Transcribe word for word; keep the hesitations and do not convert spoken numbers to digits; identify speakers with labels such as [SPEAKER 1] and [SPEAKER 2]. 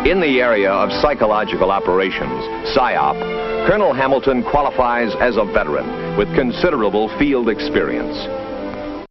[SPEAKER 1] In the area of psychological operations, PSYOP, Colonel Hamilton qualifies as a veteran with considerable field experience.